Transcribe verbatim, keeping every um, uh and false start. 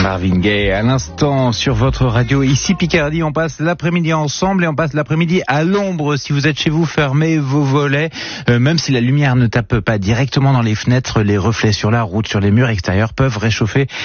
Marvin Gaye, à l'instant sur votre radio. Ici Picardie, on passe l'après-midi ensemble et on passe l'après-midi à l'ombre. Si vous êtes chez vous, fermez vos volets. Euh, même si la lumière ne tape pas directement dans les fenêtres, les reflets sur la route, sur les murs extérieurs peuvent réchauffer